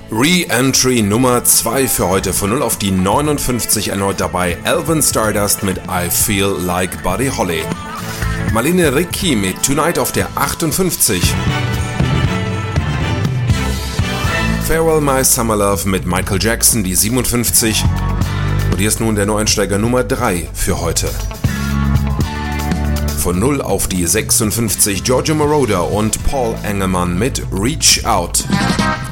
Re-Entry Nummer 2 für heute, von 0 auf die 59 erneut dabei, Alvin Stardust mit I Feel Like Buddy Holly. Marlene Ricky mit Tonight auf der 58. Farewell My Summer Love mit Michael Jackson, die 57. Und hier ist nun der Neueinsteiger Nummer 3 für heute. Von 0 auf die 56, Giorgio Moroder und Paul Engelmann mit Reach Out.